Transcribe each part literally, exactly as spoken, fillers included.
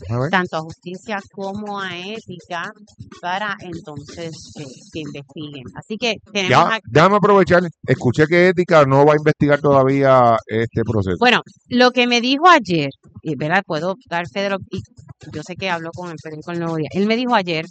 a tanto a justicia como a ética para entonces eh, que investiguen. Así que tenemos Ya, aquí, déjame aprovechar. Escuché que Ética no va a investigar todavía este proceso. bueno, lo que me dijo ayer, y ¿verdad? Puedo dar fe de lo y yo sé que habló con el periódico El Nuevo Día. Él me dijo ayer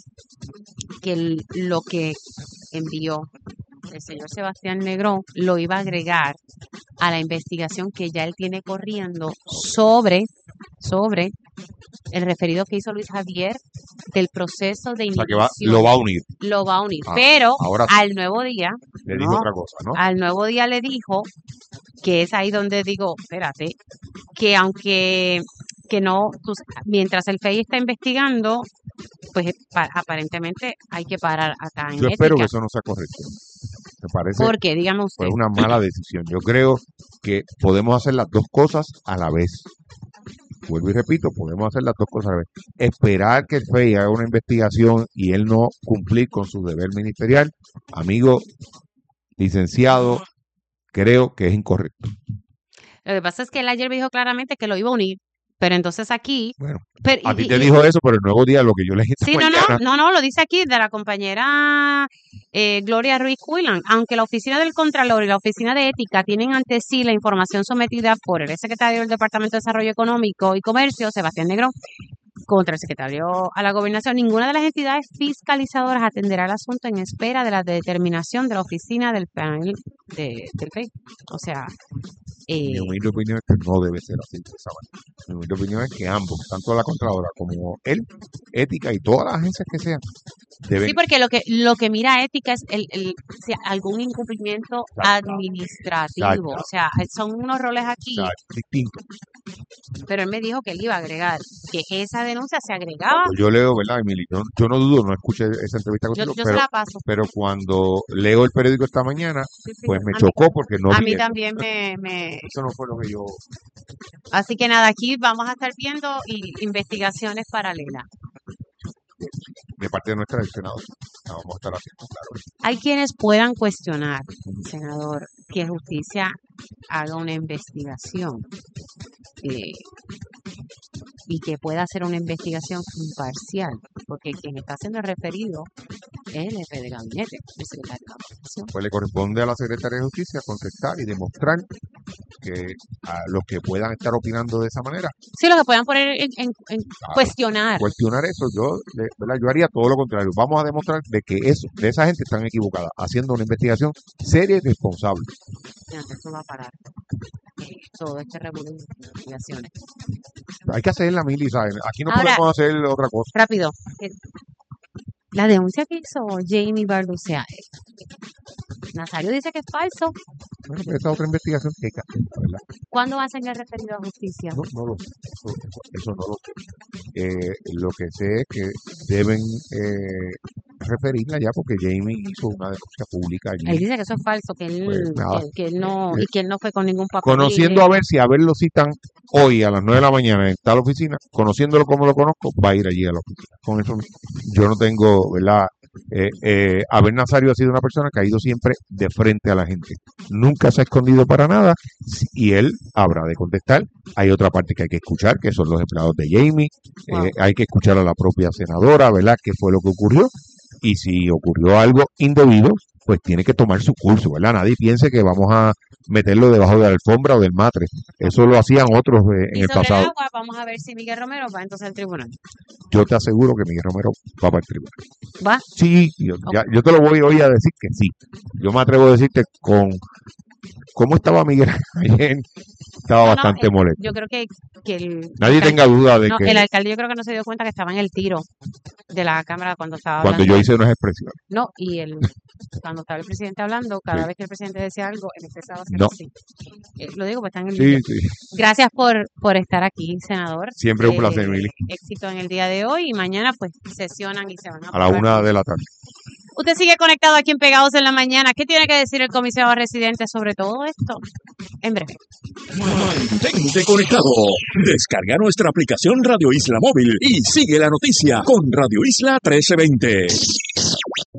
que el- lo que envió el señor Sebastián Negrón lo iba a agregar a la investigación que ya él tiene corriendo sobre, sobre el referido que hizo Luis Javier del proceso de O sea, que va, inhibición. lo va a unir. Lo va a unir. Ah, Pero ahora sí, al Nuevo Día, le dijo no, otra cosa, ¿no? al Nuevo Día le dijo que es ahí donde digo, espérate, que aunque que no, tú s- mientras el F E I está investigando, pues pa- aparentemente hay que parar acá en Yo espero que ética. eso no sea correcto. Me parece ¿Por qué? Dígame usted. pues una mala decisión. Yo creo que podemos hacer las dos cosas a la vez. Vuelvo y repito, podemos hacer las dos cosas a la vez. Esperar que el F E I haga una investigación y él no cumplir con su deber ministerial, amigo licenciado, creo que es incorrecto. Lo que pasa es que él ayer me dijo claramente que lo iba a unir, pero entonces aquí, Bueno, pero, a y, ti y- te y- dijo eso, pero el Nuevo Día, lo que yo leí esta sí, no, no, mañana, no, no, lo dice aquí de la compañera eh, Gloria Ruiz Cuilan. Aunque la oficina del Contralor y la oficina de Ética tienen ante sí la información sometida por el secretario del Departamento de Desarrollo Económico y Comercio, Sebastián Negrón, contra el secretario a la Gobernación, ninguna de las entidades fiscalizadoras atenderá el asunto en espera de la determinación de la oficina del panel de, del F E I. O sea, mi eh, humilde opinión es que no debe ser así de esa manera. Mi humilde opinión es que ambos, tanto la Contralora como él, Ética y todas las agencias que sean, deben. sí, porque lo que lo que mira ética es el, el si algún incumplimiento Exacto. administrativo. O sea, son unos roles aquí, Exacto, distinto. pero él me dijo que él iba a agregar, que esa denuncia se agregaba. Cuando yo leo, ¿verdad, Emily? Yo, yo no dudo, no escuché esa entrevista Yo, contigo, yo se pero, la paso. pero cuando leo el periódico esta mañana, Sí, sí. pues me A mí, chocó porque no a vi mí eso. también me, me... Eso no fue lo que yo. Así que nada, aquí vamos a estar viendo y investigaciones paralelas. De parte de nuestra del Senado, la vamos a estar haciendo, claro. Hay quienes puedan cuestionar, senador, que justicia haga una investigación eh, y que pueda hacer una investigación imparcial, porque quien está haciendo el referido es el jefe de gabinete, el secretario de la Gobernación. Pues le corresponde a la Secretaría de Justicia contestar y demostrar que a los que puedan estar opinando de esa manera, Sí, lo que puedan poner en, en- en claro, cuestionar. cuestionar eso, yo, de- ¿verdad? Yo haría todo lo contrario. Vamos a demostrar de que eso, de esa gente están equivocada, haciendo una investigación seria y responsable. Fíjate, eso va a parar eh, todo este revuelo de investigaciones. Hay que hacer la mili, ¿sabes? Aquí no Ahora, podemos hacer otra cosa. rápido, eh, la denuncia que hizo Jamie Barlucea, Nazario dice que es falso. Bueno, pues esa otra investigación que hay que hacer, ¿verdad? ¿Cuándo va a ser el referido a justicia? No, no lo sé, eso, eso, eso no lo sé. Eh, lo que sé es que deben eh, referirla ya porque Jamie hizo una denuncia pública Él allí. dice que eso es falso, que él, Pues nada, que, que él no, eh, y que él no fue con ningún papel. conociendo a ver si a ver lo citan hoy a las nueve de la mañana en tal oficina, conociéndolo como lo conozco, va a ir allí a la oficina. Con eso yo no tengo, ¿verdad? Eh, eh, Abel Nazario ha sido una persona que ha ido siempre de frente a la gente. Nunca se ha escondido para nada y él habrá de contestar. Hay otra parte que hay que escuchar, que son los empleados de Jamie. Wow. Eh, hay que escuchar a la propia senadora, ¿verdad? ¿Qué fue lo que ocurrió? Y si ocurrió algo indebido, pues tiene que tomar su curso, ¿verdad? Nadie piense que vamos a meterlo debajo de la alfombra o del matre. Eso lo hacían otros eh, en Y el sobre el pasado. agua, vamos a ver si Miguel Romero va entonces al tribunal. Yo te aseguro que Miguel Romero va para el tribunal. ¿Va? Sí, yo, Ok. ya, yo te lo voy hoy a decir que sí. Yo me atrevo a decirte con cómo estaba Miguel ayer, estaba No, no, bastante eh, molesto. yo creo que, que el Nadie alcalde, tenga duda de no, el que alcalde yo creo que no se dio cuenta que estaba en el tiro de la cámara cuando estaba cuando hablando. yo hice unas expresiones, No, y el, cuando estaba el presidente hablando, cada sí, vez que el presidente decía algo, él empezaba a hacer no, así. Eh, lo digo porque está en el sí, video. sí, Gracias por, por estar aquí, senador. siempre un placer, Eh, Emily, éxito en el día de hoy y mañana pues sesionan y se van a a la aprobar. una de la tarde. Usted sigue conectado aquí en Pegados en la Mañana. ¿Qué tiene que decir el comisionado residente sobre todo esto? En breve. Mantente conectado. Descarga nuestra aplicación Radio Isla Móvil y sigue la noticia con Radio Isla trece veinte.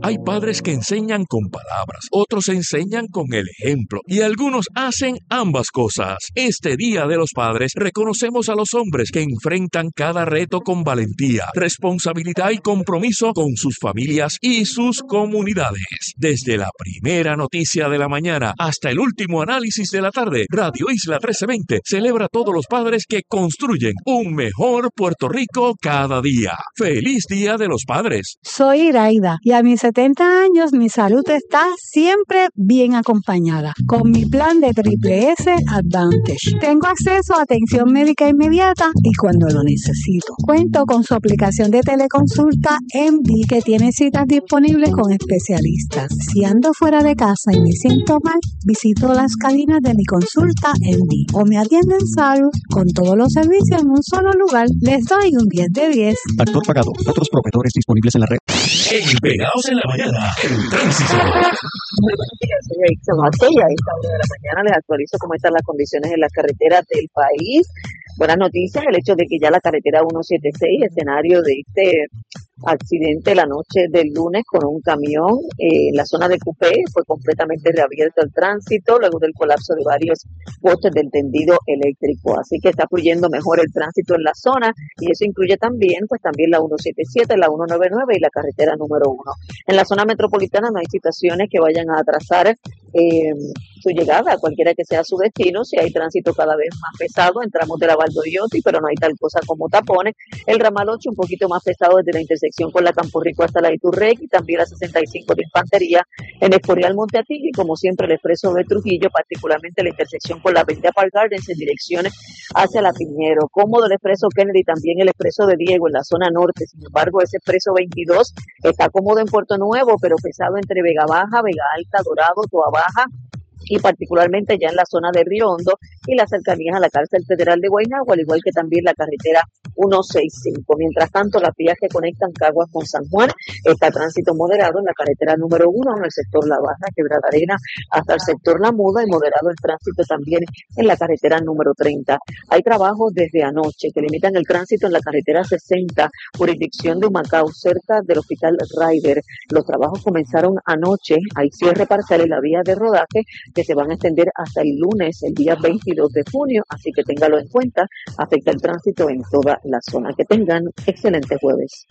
Hay padres que enseñan con palabras, otros enseñan con el ejemplo y algunos hacen ambas cosas. Este Día de los Padres reconocemos a los hombres que enfrentan cada reto con valentía, responsabilidad y compromiso con sus familias y sus comunidades. Desde la primera noticia de la mañana hasta el último análisis de la tarde, Radio Isla trece veinte celebra a todos los padres que construyen un mejor Puerto Rico cada día. ¡Feliz Día de los Padres! Soy Iraida y a mis setenta años mi salud está siempre bien acompañada con mi plan de Triple S Advantage. Tengo acceso a atención médica inmediata y cuando lo necesito. Cuento con su aplicación de teleconsulta M D que tiene citas disponibles con especialistas. Si ando fuera de casa y me siento mal, visito las cabinas de mi consulta M D o me atienden salud con todos los servicios en un solo lugar. Les doy un diez de diez. Factor pagado. Otros proveedores disponibles en la red. En Pegados en la Mañana, el tránsito. Muy buenos días, soy Aixa Matella. A esta hora de la mañana les actualizo cómo están las condiciones en las carreteras del país. Buenas noticias, el hecho de que ya la carretera ciento setenta y seis, escenario de este accidente la noche del lunes con un camión eh, en la zona de Cupé, fue completamente reabierto el tránsito luego del colapso de varios postes del tendido eléctrico, así que está fluyendo mejor el tránsito en la zona y eso incluye también pues también la ciento setenta y siete, la ciento noventa y nueve y la carretera número uno. En la zona metropolitana no hay situaciones que vayan a atrasar eh, su llegada, cualquiera que sea su destino. Si hay tránsito cada vez más pesado, entramos de la Valdoriotti, pero no hay tal cosa como tapones. El ramal ocho un poquito más pesado desde la intersección con la Campo Rico hasta la Iturrec y también la sesenta y cinco de Infantería en Escorial Monte Atillo y como siempre el expreso de Trujillo, particularmente la intersección con la avenida Park Gardens en direcciones hacia la Piñero. Cómodo el expreso Kennedy, también el expreso de Diego en la zona norte. Sin embargo, ese expreso veintidós está cómodo en Puerto Nuevo, pero pesado entre Vega Baja, Vega Alta, Dorado, Toa Baja y particularmente ya en la zona de Río Hondo y las cercanías a la cárcel federal de Guaynabo, al igual que también la carretera ciento sesenta y cinco. Mientras tanto, las vías que conectan Caguas con San Juan está tránsito moderado en la carretera número uno, en el sector La Barra, Quebrada Arena, hasta el sector La Muda, y moderado el tránsito también en la carretera número treinta. Hay trabajos desde anoche que limitan el tránsito en la carretera sesenta, jurisdicción de Humacao, cerca del hospital Ryder. Los trabajos comenzaron anoche, hay cierre parcial en la vía de rodaje que se van a extender hasta el lunes, el día veintidós de junio, así que téngalo en cuenta, afecta el tránsito en toda la zona. Que tengan excelente jueves.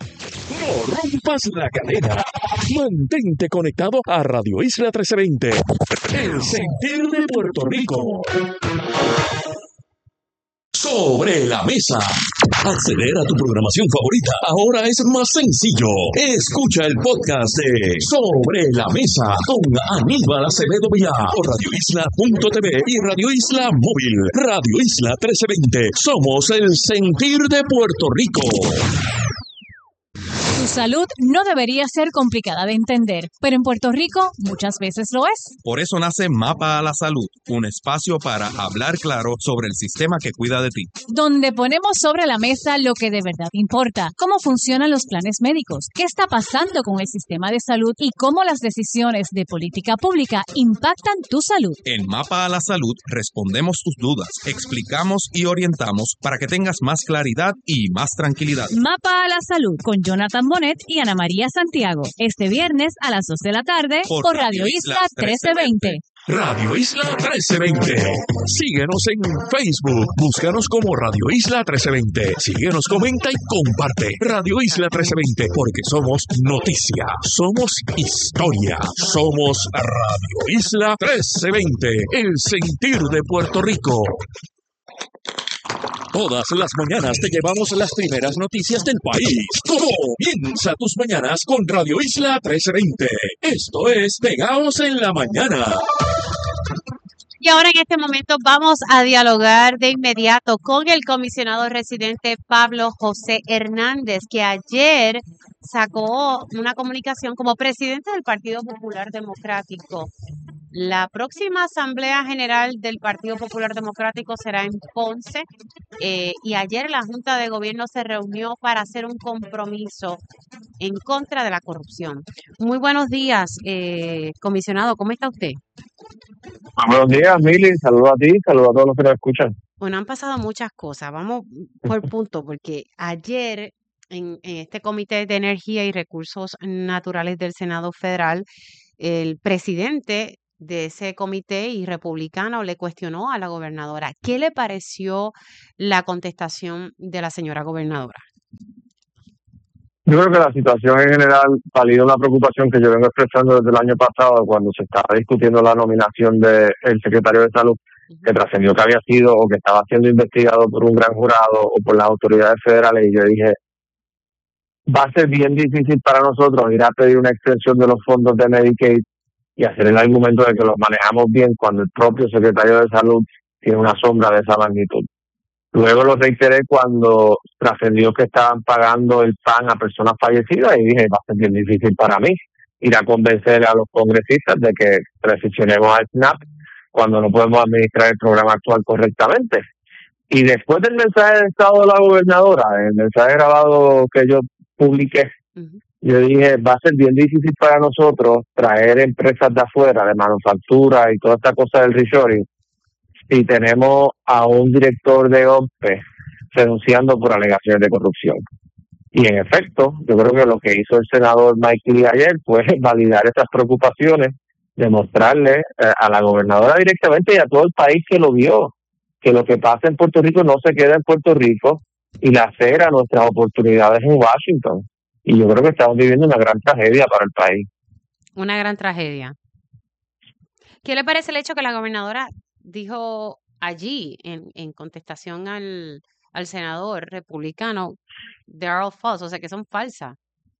No rompas la cadena. Mantente conectado a Radio Isla trece veinte. El sentir de Puerto Rico. Sobre la mesa. Acceder a tu programación favorita ahora es más sencillo. Escucha el podcast de Sobre la Mesa con Aníbal Acevedo Vilá por radio isla punto t v y Radio Isla Móvil. Radio Isla trece veinte. Somos el sentir de Puerto Rico. Tu salud no debería ser complicada de entender, pero en Puerto Rico muchas veces lo es. Por eso nace Mapa a la Salud, un espacio para hablar claro sobre el sistema que cuida de ti. Donde ponemos sobre la mesa lo que de verdad importa, cómo funcionan los planes médicos, qué está pasando con el sistema de salud y cómo las decisiones de política pública impactan tu salud. En Mapa a la Salud respondemos tus dudas, explicamos y orientamos para que tengas más claridad y más tranquilidad. Mapa a la Salud con Jonathan Bonet y Ana María Santiago, este viernes a las dos de la tarde por, por Radio Isla trece veinte. Radio Isla trece veinte. Síguenos en Facebook. Búscanos como Radio Isla trece veinte. Síguenos, comenta y comparte. Radio Isla trece veinte, porque somos noticia, somos historia, somos Radio Isla trece veinte, el sentir de Puerto Rico. Todas las mañanas te llevamos las primeras noticias del país. Comienza tus mañanas con Radio Isla trece veinte. Esto es Pegados en la Mañana. Y ahora en este momento vamos a dialogar de inmediato con el comisionado residente Pablo José Hernández, que ayer sacó una comunicación como presidente del Partido Popular Democrático. La próxima Asamblea General del Partido Popular Democrático será en Ponce eh, y ayer la Junta de Gobierno se reunió para hacer un compromiso en contra de la corrupción. Muy buenos días, eh, comisionado, ¿cómo está usted? Buenos días, Mili, saludos a ti, saludos a todos los que nos escuchan. Bueno, han pasado muchas cosas, vamos por punto, porque ayer en, en este Comité de Energía y Recursos Naturales del Senado Federal, el presidente de ese comité y republicano le cuestionó a la gobernadora. ¿Qué le pareció la contestación de la señora gobernadora? Yo creo que la situación en general valida una preocupación que yo vengo expresando desde el año pasado cuando se estaba discutiendo la nominación del secretario de Salud, que trascendió que había sido o que estaba siendo investigado por un gran jurado o por las autoridades federales, y yo dije, va a ser bien difícil para nosotros ir a pedir una extensión de los fondos de Medicaid y hacer el argumento de que los manejamos bien cuando el propio secretario de Salud tiene una sombra de esa magnitud. Luego lo reiteré cuando trascendió que estaban pagando el P A N a personas fallecidas y dije, va a ser bien difícil para mí ir a convencer a los congresistas de que transicionemos al S N A P cuando no podemos administrar el programa actual correctamente. Y después del mensaje de estado de la gobernadora, el mensaje grabado que yo publiqué, uh-huh. yo dije, va a ser bien difícil para nosotros traer empresas de afuera, de manufactura y toda esta cosa del reshoring, si tenemos a un director de O M P E renunciando por alegaciones de corrupción. Y en efecto, yo creo que lo que hizo el senador Mike Lee ayer fue validar estas preocupaciones, demostrarle eh, a la gobernadora directamente y a todo el país que lo vio, que lo que pasa en Puerto Rico no se queda en Puerto Rico y la cera nuestras oportunidades en Washington. Y yo creo que estamos viviendo una gran tragedia para el país. Una gran tragedia. ¿Qué le parece el hecho que la gobernadora dijo allí, en, en contestación al, al senador republicano, they're all false, o sea que son falsas?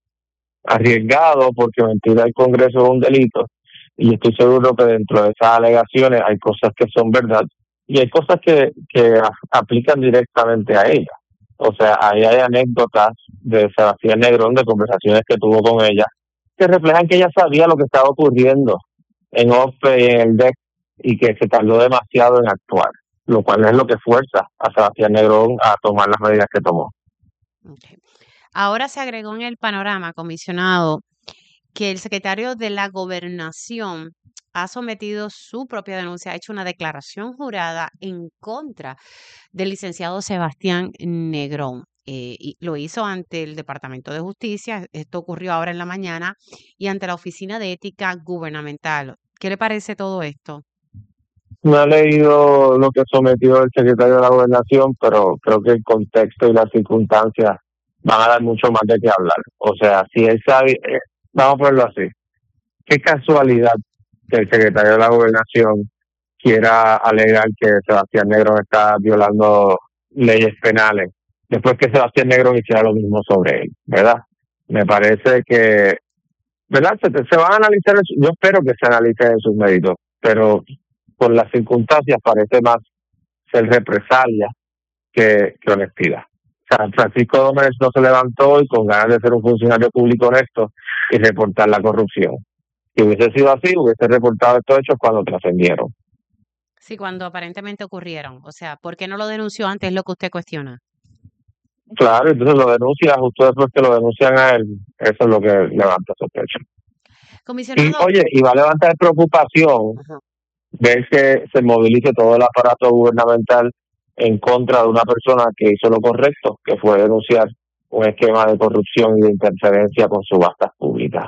Arriesgado, porque mentir al Congreso es un delito, y estoy seguro que dentro de esas alegaciones hay cosas que son verdad, y hay cosas que, que a, aplican directamente a ella. O sea, ahí hay anécdotas de Sebastián Negrón, de conversaciones que tuvo con ella, que reflejan que ella sabía lo que estaba ocurriendo en O P E y en el D E C, y que se tardó demasiado en actuar, lo cual es lo que fuerza a Sebastián Negrón a tomar las medidas que tomó. Okay. Ahora se agregó en el panorama, comisionado, que el secretario de la Gobernación ha sometido su propia denuncia, ha hecho una declaración jurada en contra del licenciado Sebastián Negrón. Eh, y lo hizo ante el Departamento de Justicia, esto ocurrió ahora en la mañana, y ante la Oficina de Ética Gubernamental. ¿Qué le parece todo esto? No he leído lo que sometió el secretario de la Gobernación, pero creo que el contexto y las circunstancias van a dar mucho más de qué hablar. O sea, si él sabe, eh, vamos a ponerlo así, qué casualidad que el secretario de la Gobernación quiera alegar que Sebastián Negrón está violando leyes penales, después que Sebastián Negrón hiciera lo mismo sobre él, ¿verdad? Me parece que, ¿verdad? Se, se van a analizar, yo espero que se analicen sus méritos, pero por las circunstancias parece más ser represalia que, que honestidad. O sea, Francisco Domínguez no se levantó y con ganas de ser un funcionario público honesto y reportar la corrupción. Si hubiese sido así, hubiese reportado estos hechos cuando trascendieron. Sí, cuando aparentemente ocurrieron. O sea, ¿por qué no lo denunció antes? Es lo que usted cuestiona. Claro, entonces lo denuncia justo después que lo denuncian a él. Eso es lo que levanta sospecha. Comisionado. Y, oye, y va a levantar preocupación Ajá. ver que se movilice todo el aparato gubernamental en contra de una persona que hizo lo correcto, que fue denunciar un esquema de corrupción y de interferencia con subastas públicas.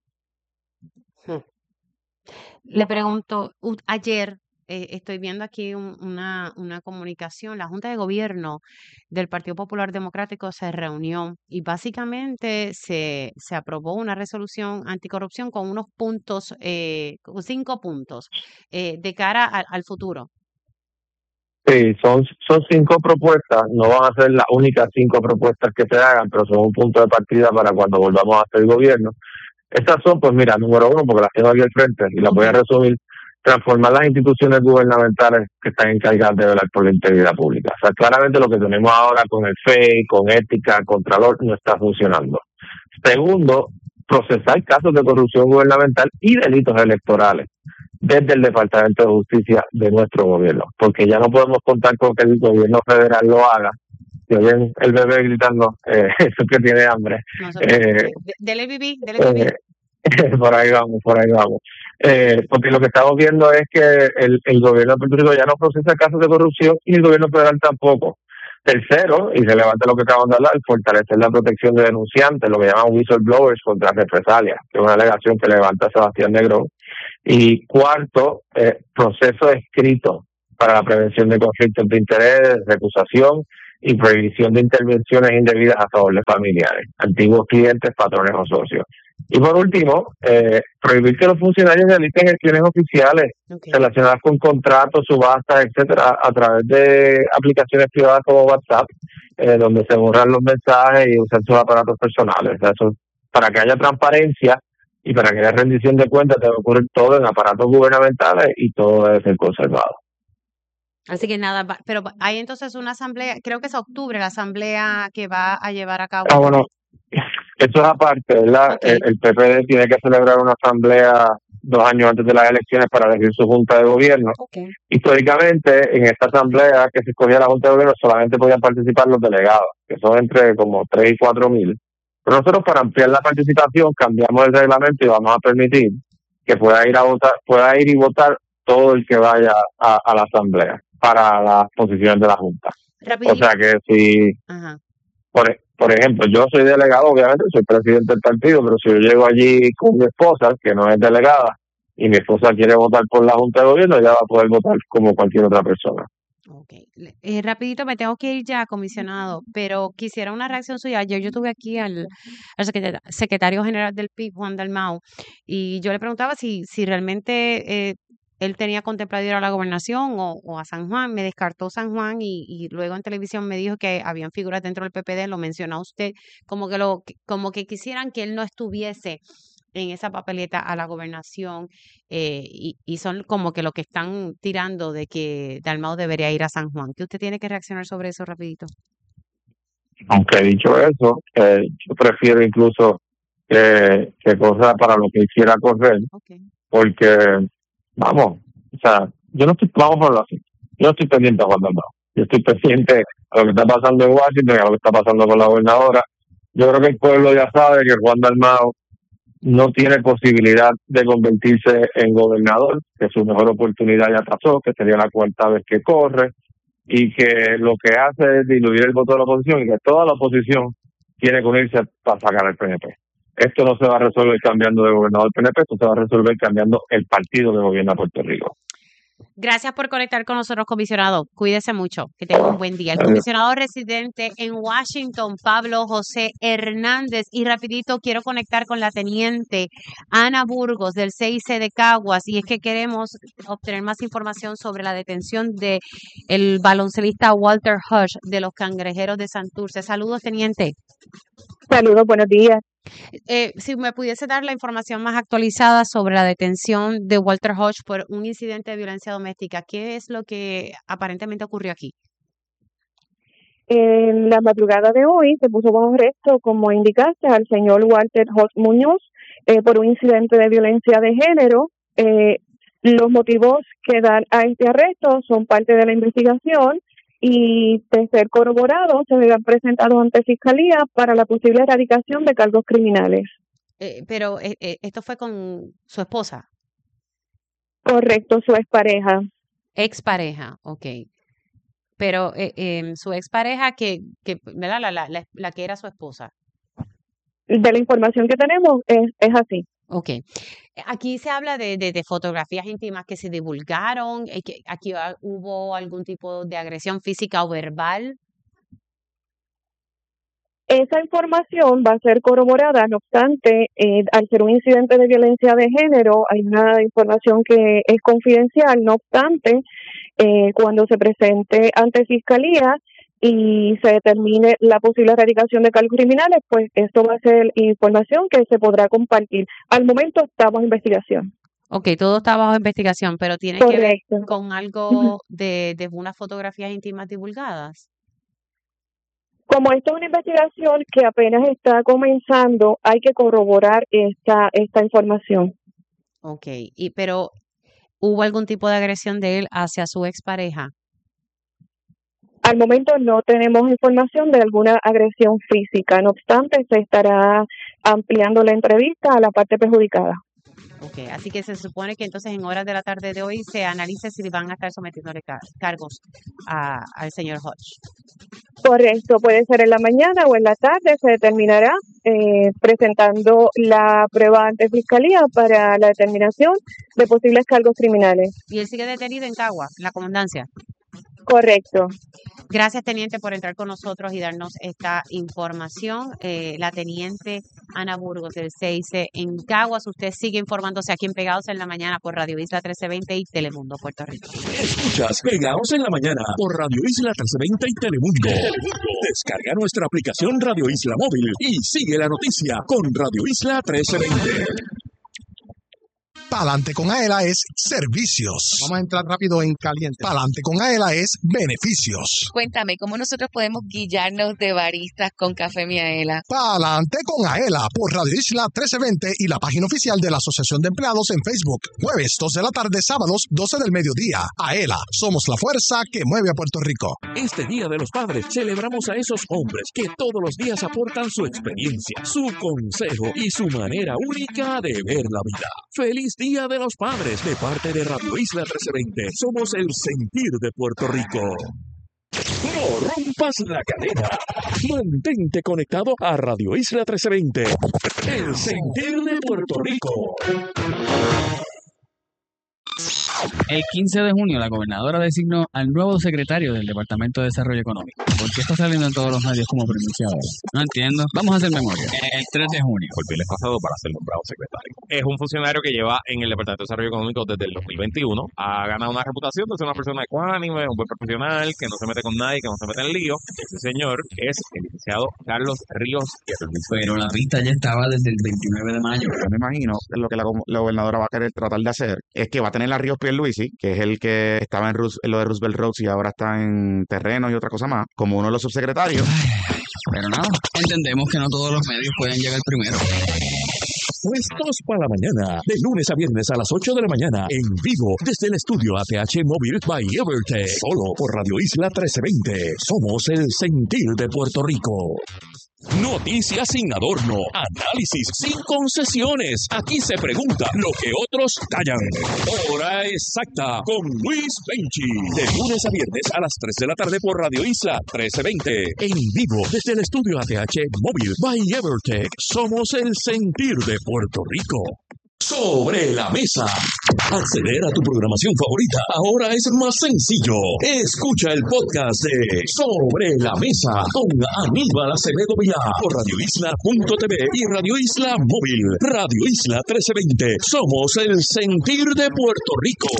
Le pregunto, ayer eh, estoy viendo aquí un, una, una comunicación, la Junta de Gobierno del Partido Popular Democrático se reunió y básicamente se, se aprobó una resolución anticorrupción con unos puntos, eh, con cinco puntos eh, de cara a, al futuro. Sí, son, son cinco propuestas, no van a ser las únicas cinco propuestas que se hagan, pero son un punto de partida para cuando volvamos a hacer gobierno. Estas son, pues mira, número uno, porque las tengo aquí al frente y las voy a resumir, transformar las instituciones gubernamentales que están encargadas de velar por la integridad pública. O sea, claramente lo que tenemos ahora con el F E I, con ética, Contralor, no está funcionando. Segundo, procesar casos de corrupción gubernamental y delitos electorales desde el Departamento de Justicia de nuestro gobierno, porque ya no podemos contar con que el gobierno federal lo haga. Si oyen el bebé gritando, eh, eso que tiene hambre. No, eh, dele bebé, dele bebé. Eh, por ahí vamos, por ahí vamos. Eh, porque lo que estamos viendo es que el, el gobierno de Puerto Rico ya no procesa casos de corrupción y el gobierno federal tampoco. Tercero, y relevante lo que acaban de hablar, fortalecer la protección de denunciantes, lo que llaman whistleblowers contra represalias, que es una alegación que levanta Sebastián Negrón. Y cuarto, eh, proceso escrito para la prevención de conflictos de interés, recusación y prohibición de intervenciones indebidas a favor de familiares, antiguos clientes, patrones o socios. Y por último, eh, prohibir que los funcionarios realicen gestiones oficiales okay. relacionadas con contratos, subastas, etcétera, a través de aplicaciones privadas como WhatsApp, eh, donde se borran los mensajes y usan sus aparatos personales. O sea, eso, para que haya transparencia y para que haya rendición de cuentas, debe ocurrir todo en aparatos gubernamentales y todo debe ser conservado. Así que nada, pero hay entonces una asamblea, creo que es octubre la asamblea que va a llevar a cabo. Ah, bueno, eso es aparte, ¿verdad? Okay. El, el P P D tiene que celebrar una asamblea dos años antes de las elecciones para elegir su junta de gobierno. Okay. Históricamente, en esta asamblea que se escogía la junta de gobierno, solamente podían participar los delegados, que son entre como tres y cuatro mil. Pero nosotros, para ampliar la participación, cambiamos el reglamento y vamos a permitir que pueda ir a votar, pueda ir y votar todo el que vaya a, a la asamblea para las posiciones de la Junta. Rapidito. O sea que si, Ajá. por, por ejemplo, yo soy delegado, obviamente soy presidente del partido, pero si yo llego allí con mi esposa, que no es delegada, y mi esposa quiere votar por la Junta de Gobierno, ella va a poder votar como cualquier otra persona. Ok, eh, rapidito me tengo que ir ya, comisionado, pero quisiera una reacción suya. Ayer yo tuve aquí al, al secretario, secretario general del P I B, Juan Dalmau, y yo le preguntaba si, si realmente... Eh, él tenía contemplado ir a la gobernación o, o a San Juan, me descartó San Juan y, y luego en televisión me dijo que habían figuras dentro del P P D, lo mencionó usted, como que lo como que quisieran que él no estuviese en esa papeleta a la gobernación eh, y, y son como que lo que están tirando de que Dalmau debería ir a San Juan. ¿Qué usted tiene que reaccionar sobre eso rapidito? Aunque dicho eso, eh, yo prefiero incluso que, que corra para lo que quiera correr, okay. porque vamos, o sea, yo no estoy, vamos a hablar así, yo no estoy pendiente a Juan Dalmau, yo estoy pendiente a lo que está pasando en Washington y a lo que está pasando con la gobernadora. Yo creo que el pueblo ya sabe que Juan Dalmau no tiene posibilidad de convertirse en gobernador, que su mejor oportunidad ya pasó, que sería la cuarta vez que corre, y que lo que hace es diluir el voto de la oposición y que toda la oposición tiene que unirse para sacar al P N P. Esto no se va a resolver cambiando de gobernador P N P, esto se va a resolver cambiando el partido que gobierna Puerto Rico. Gracias por conectar con nosotros, comisionado. Cuídese mucho, que tenga un buen día. El comisionado residente en Washington, Pablo José Hernández. Y rapidito quiero conectar con la teniente Ana Burgos del C I C de Caguas. Y es que queremos obtener más información sobre la detención de el baloncelista Walter Hodge de los Cangrejeros de Santurce. Saludos, teniente. Saludos, buenos días. Eh, si me pudiese dar la información más actualizada sobre la detención de Walter Hodge por un incidente de violencia doméstica, ¿qué es lo que aparentemente ocurrió aquí? En la madrugada de hoy se puso bajo arresto, como indicaste, al señor Walter Hodge Muñoz eh, por un incidente de violencia de género. Eh, los motivos que dan a este arresto son parte de la investigación y de ser corroborado se verán presentados ante Fiscalía para la posible erradicación de cargos criminales. Eh, pero eh, eh, esto fue con su esposa. Correcto, su expareja. Expareja, ok. Pero eh, eh, su expareja que, que ¿verdad? La, la, la, la que era su esposa. De la información que tenemos es, es así. Ok. Aquí se habla de, de, de fotografías íntimas que se divulgaron. Que aquí hubo algún tipo de agresión física o verbal. Esa información va a ser corroborada, no obstante, eh, al ser un incidente de violencia de género, hay una información que es confidencial, no obstante, eh, cuando se presente ante Fiscalía y se determine la posible erradicación de cargos criminales, pues esto va a ser información que se podrá compartir. Al momento estamos en investigación. Ok, todo está bajo investigación, pero tiene Correcto. que ver con algo de, de unas fotografías íntimas divulgadas. Como esto es una investigación que apenas está comenzando, hay que corroborar esta esta información. Ok, y pero ¿hubo algún tipo de agresión de él hacia su expareja? Al momento no tenemos información de alguna agresión física, no obstante se estará ampliando la entrevista a la parte perjudicada. Okay, así que se supone que entonces en horas de la tarde de hoy se analice si van a estar sometiéndole car- cargos a- al señor Hodge. Correcto, puede ser en la mañana o en la tarde, se determinará eh, presentando la prueba ante Fiscalía para la determinación de posibles cargos criminales. Y él sigue detenido en Cagua, en la comandancia. Correcto. Gracias, teniente, por entrar con nosotros y darnos esta información. Eh, la teniente Ana Burgos del C I C en Caguas. Usted sigue informándose aquí en Pegados en la Mañana por Radio Isla trece veinte y Telemundo Puerto Rico. Escuchas Pegados en la Mañana por Radio Isla trece veinte y Telemundo. Descarga nuestra aplicación Radio Isla Móvil y sigue la noticia con Radio Isla trece veinte. Pa'lante con Aela es servicios. Vamos a entrar rápido en caliente. Pa'lante con Aela es beneficios. Cuéntame, ¿cómo nosotros podemos guillarnos de baristas con Café Miaela? Pa'lante con Aela por Radio Isla trece veinte y la página oficial de la Asociación de Empleados en Facebook. Jueves dos de la tarde, sábados doce del mediodía. Aela, somos la fuerza que mueve a Puerto Rico. Este Día de los Padres celebramos a esos hombres que todos los días aportan su experiencia, su consejo y su manera única de ver la vida. ¡Feliz Día de los Padres de parte de Radio Isla trece veinte! Somos el sentir de Puerto Rico. No rompas la cadena. Mantente conectado a Radio Isla trece veinte. El sentir de Puerto Rico. El quince de junio, la gobernadora designó al nuevo secretario del Departamento de Desarrollo Económico. ¿Por qué está saliendo en todos los medios como primicia ahora? No entiendo. Vamos a hacer memoria. El tres de junio. Por el pasado para ser nombrado secretario. Es un funcionario que lleva en el Departamento de Desarrollo Económico desde el dos mil veintiuno. Ha ganado una reputación de ser una persona ecuánime, un buen profesional, que no se mete con nadie, que no se mete en lío. Ese señor es el licenciado Carlos Ríos Pierluisi. Pero la vista ya estaba desde el veintinueve de mayo. Yo me imagino que lo que la, la gobernadora va a querer tratar de hacer es que va a tener a Ríos Pierluisi, que es el que estaba en, Rus, en lo de Roosevelt Roads y ahora está en terreno y otra cosa más, como uno de los subsecretarios. Pero nada, entendemos que no todos los medios pueden llegar primero. Puestos para la mañana, de lunes a viernes a las ocho de la mañana, en vivo, desde el estudio A T H Móvil by Evertech, solo por Radio Isla trece veinte. Somos el sentir de Puerto Rico. Noticias sin adorno, análisis sin concesiones. Aquí se pregunta lo que otros callan. Hora exacta con Luis Benchi. De lunes a viernes a las tres de la tarde por Radio Isla trece veinte. En vivo desde el estudio A T H Móvil by Evertech. Somos el sentir de Puerto Rico. Sobre la mesa. Acceder a tu programación favorita ahora es más sencillo. Escucha el podcast de Sobre la Mesa con Aníbal Acevedo Vilá por radio isla punto t v y Radio Isla Móvil. Radio Isla trece veinte. Somos el sentir de Puerto Rico.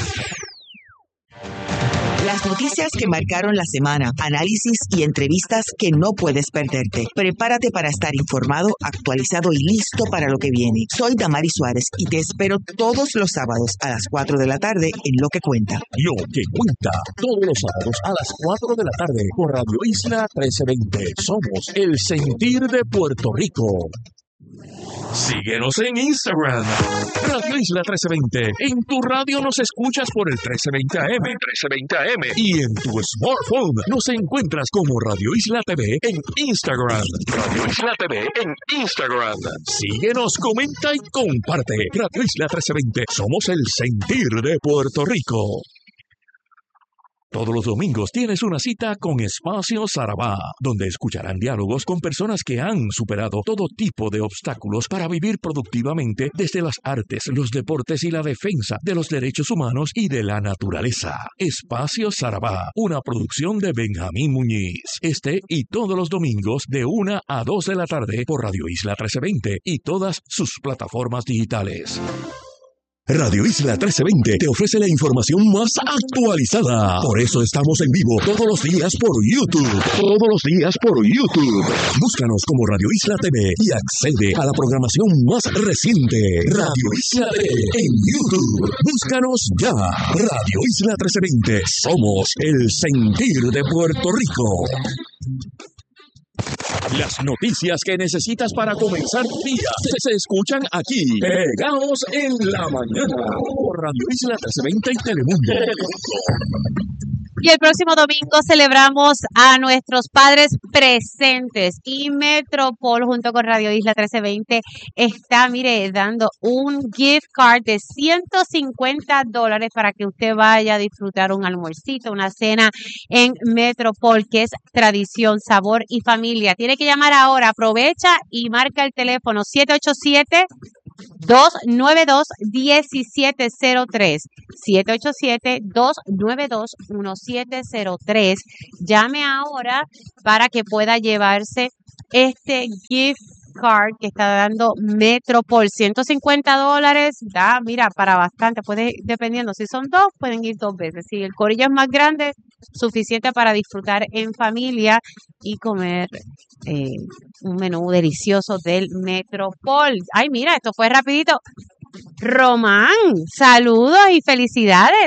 Las noticias que marcaron la semana, análisis y entrevistas que no puedes perderte. Prepárate para estar informado, actualizado y listo para lo que viene. Soy Damari Suárez y te espero todos los sábados a las cuatro de la tarde en Lo que Cuenta. Lo que Cuenta, todos los sábados a las cuatro de la tarde por Radio Isla trece veinte. Somos el sentir de Puerto Rico. Síguenos en Instagram, Radio Isla trece veinte. En tu radio nos escuchas por el trece veinte A M, trece veinte A M. Y en tu smartphone nos encuentras como Radio Isla T V en Instagram. Radio Isla T V en Instagram. Síguenos, comenta y comparte. Radio Isla trece veinte. Somos el sentir de Puerto Rico. Todos los domingos tienes una cita con Espacio Sarabá, donde escucharán diálogos con personas que han superado todo tipo de obstáculos para vivir productivamente desde las artes, los deportes y la defensa de los derechos humanos y de la naturaleza. Espacio Sarabá, una producción de Benjamín Muñiz. Este y todos los domingos de una a dos de la tarde por Radio Isla trece veinte y todas sus plataformas digitales. Radio Isla trece veinte te ofrece la información más actualizada. Por eso estamos en vivo todos los días por YouTube. Todos los días por YouTube. Búscanos como Radio Isla T V y accede a la programación más reciente. Radio Isla T V en YouTube. Búscanos ya. Radio Isla trece veinte. Somos el sentir de Puerto Rico. Las noticias que necesitas para comenzar tu día se escuchan aquí, pegados en la mañana, por Radio Isla trece veinte y Telemundo. Y el próximo domingo celebramos a nuestros padres presentes y Metropol junto con Radio Isla trece veinte está, mire, dando un gift card de ciento cincuenta dólares para que usted vaya a disfrutar un almuercito, una cena en Metropol, que es tradición, sabor y familia. Tiene que llamar ahora, aprovecha y marca el teléfono siete ocho siete, dos nueve dos, uno siete cero tres, siete ocho siete, dos nueve dos, uno siete cero tres. Llame ahora para que pueda llevarse este gift card que está dando Metropol. ciento cincuenta dólares, da, mira, para bastante. Puede, dependiendo, si son dos, pueden ir dos veces. Si el corillo es más grande, suficiente para disfrutar en familia y comer eh, un menú delicioso del Metropol. Ay, mira, esto fue rapidito. Román, saludos y felicidades.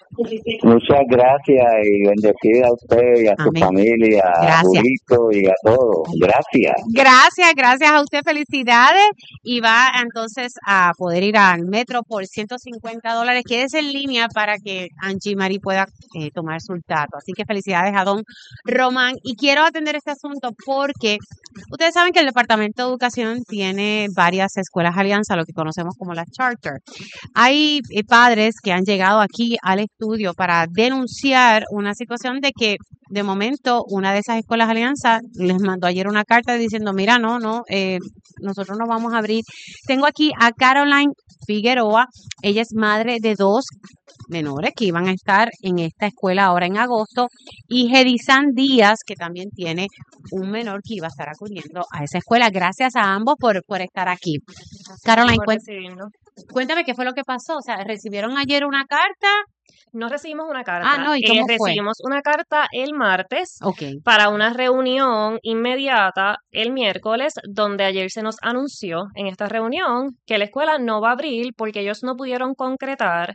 Muchas gracias y bendecida a usted y a su Amén. familia, a Gracias. Julito y a todos. Gracias. Gracias, gracias a usted, felicidades. Y va entonces a poder ir al Metro por ciento cincuenta dólares. Quédese en línea para que Angie Marie pueda eh, tomar su dato. Así que felicidades a don Román. Y quiero atender este asunto porque ustedes saben que el Departamento de Educación tiene varias escuelas alianza, lo que conocemos como las charter. Hay eh, padres que han llegado aquí al estudio para denunciar una situación de que de momento una de esas escuelas alianza les mandó ayer una carta diciendo, mira, no, no, eh, nosotros no vamos a abrir. Tengo aquí a Caroline Figueroa, ella es madre de dos menores que iban a estar en esta escuela ahora en agosto, y Gedizán Díaz, que también tiene un menor que iba a estar acudiendo a esa escuela. Gracias a ambos por, por estar aquí. Caroline, por cuen- recibirnos. cuéntame qué fue lo que pasó. O sea, ¿recibieron ayer una carta? No recibimos una carta. Ah, no, ¿y cómo Eh, fue? recibimos una carta el martes Ok. para una reunión inmediata el miércoles, donde ayer se nos anunció en esta reunión que la escuela no va a abrir porque ellos no pudieron concretar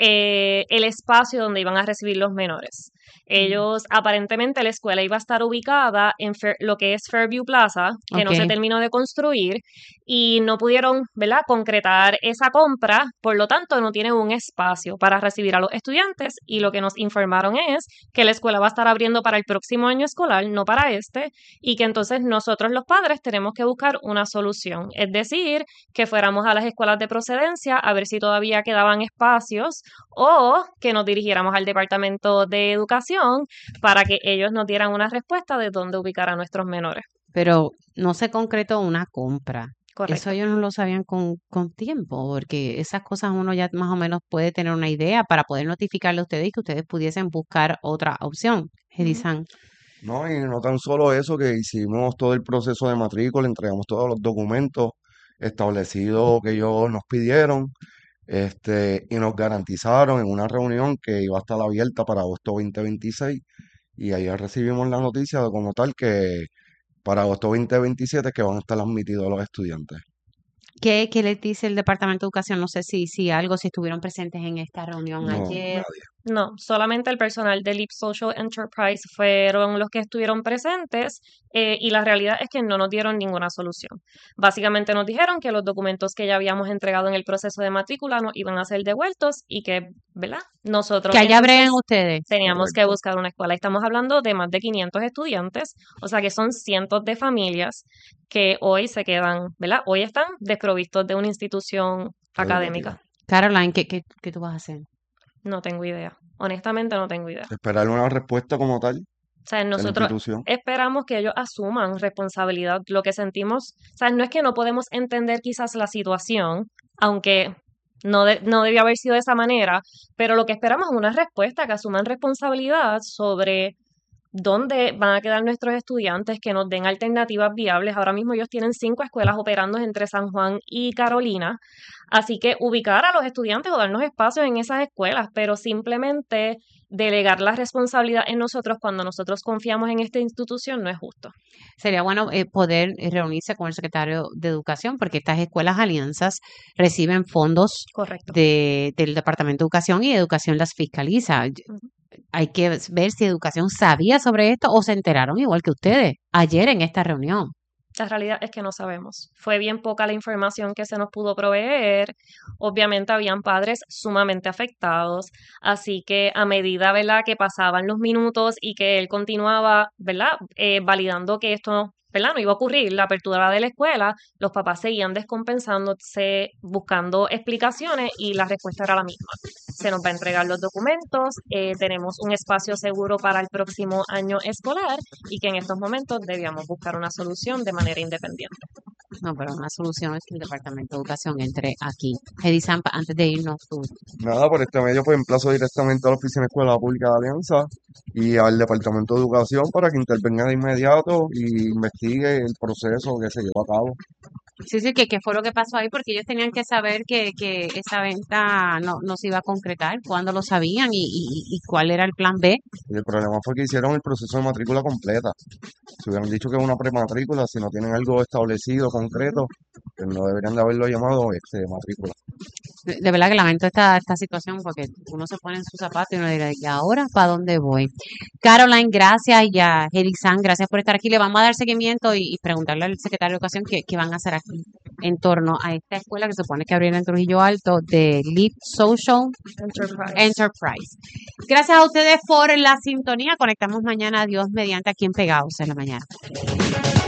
eh, el espacio donde iban a recibir los menores. Ellos, aparentemente, la escuela iba a estar ubicada en Fair- lo que es Fairview Plaza, que no se Ok. terminó de construir, y no pudieron, ¿verdad?, concretar esa compra, por lo tanto, no tienen un espacio para recibir a los estudiantes, y lo que nos informaron es que la escuela va a estar abriendo para el próximo año escolar, no para este, y que entonces nosotros los padres tenemos que buscar una solución, es decir, que fuéramos a las escuelas de procedencia a ver si todavía quedaban espacios, o que nos dirigiéramos al Departamento de Educación para que ellos nos dieran una respuesta de dónde ubicar a nuestros menores. Pero no se concretó una compra. Correcto. Eso ellos no lo sabían con, con tiempo, porque esas cosas uno ya más o menos puede tener una idea para poder notificarle a ustedes y que ustedes pudiesen buscar otra opción. Gedizán. No, y no tan solo eso, que hicimos todo el proceso de matrícula, entregamos todos los documentos establecidos que ellos nos pidieron, este, y nos garantizaron en una reunión que iba a estar abierta para agosto veinte veintiséis, y ayer recibimos la noticia de como tal que para agosto veinte veintisiete que van a estar admitidos los estudiantes. ¿Qué, qué les dice el Departamento de Educación? No sé si, si algo, si estuvieron presentes en esta reunión No, ayer. No, solamente el personal de Leap Social Enterprise fueron los que estuvieron presentes, eh, y la realidad es que no nos dieron ninguna solución. Básicamente nos dijeron que los documentos que ya habíamos entregado en el proceso de matrícula nos iban a ser devueltos y que, ¿verdad? Nosotros Que allá entonces breguen ustedes. teníamos que Correcto. buscar una escuela. Estamos hablando de más de quinientos estudiantes, o sea que son cientos de familias que hoy se quedan, ¿verdad? Hoy están desprovistos de una institución académica. Caroline, ¿qué, qué, qué tú vas a hacer? No tengo idea. Honestamente no tengo idea. Esperar una respuesta como tal O sea, de la nosotros institución. esperamos que ellos asuman responsabilidad. Lo que sentimos, o sea, no es que no podemos entender quizás la situación, aunque no, de- no debió haber sido de esa manera, pero lo que esperamos es una respuesta, que asuman responsabilidad sobre dónde van a quedar nuestros estudiantes, que nos den alternativas viables. Ahora mismo ellos tienen cinco escuelas operando entre San Juan y Carolina, así que ubicar a los estudiantes o darnos espacios en esas escuelas, pero simplemente delegar la responsabilidad en nosotros cuando nosotros confiamos en esta institución no es justo. Sería bueno eh, poder eh, reunirse con el secretario de Educación, porque estas escuelas alianzas reciben fondos Correcto. de, del Departamento de Educación y Educación las fiscaliza. Hay que ver si Educación sabía sobre esto o se enteraron igual que ustedes ayer en esta reunión. La realidad es que no sabemos. Fue bien poca la información que se nos pudo proveer. Obviamente habían padres sumamente afectados, así que a medida, ¿verdad?, que pasaban los minutos y que él continuaba, ¿verdad?, eh, validando que esto, ¿verdad?, no iba a ocurrir, la apertura de la escuela, los papás seguían descompensándose, buscando explicaciones y la respuesta era la misma. Se nos va a entregar los documentos, eh, tenemos un espacio seguro para el próximo año escolar y que en estos momentos debíamos buscar una solución de manera independiente. No, pero una solución es que el Departamento de Educación entre aquí. Hedy Sampa, antes de irnos, tú. Nada, por este medio pues emplazo directamente a la Oficina de Escuela Pública de Alianza y al Departamento de Educación para que intervenga de inmediato y investigue el proceso que se llevó a cabo. Sí, sí, que, que fue lo que pasó ahí, porque ellos tenían que saber que, que esa venta no, no se iba a concretar, cuándo lo sabían y, y, y cuál era el plan B. Y el problema fue que hicieron el proceso de matrícula completa. Si hubieran dicho que es una prematrícula, si no tienen algo establecido, concreto, pues no deberían de haberlo llamado este matrícula. De, de verdad que lamento esta, esta situación porque uno se pone en sus zapatos y uno dirá, ¿y ahora para dónde voy? Caroline, gracias, y a Hedy Sampa, gracias por estar aquí. Le vamos a dar seguimiento y, y preguntarle al secretario de Educación qué, qué van a hacer aquí en torno a esta escuela que se supone que abriera en Trujillo Alto de Leap Social Enterprise. Enterprise. Gracias a ustedes por la sintonía. Conectamos mañana, Dios mediante, aquí en Pegados en la mañana.